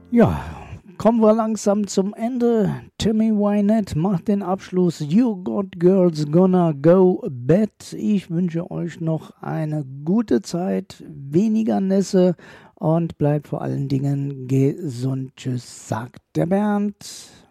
Ja, kommen wir langsam zum Ende. Timmy Wynette macht den Abschluss. You Got Girls Gonna Go Bed. Ich wünsche euch noch eine gute Zeit, weniger Nässe und bleibt vor allen Dingen gesund. Tschüss, sagt der Bernd.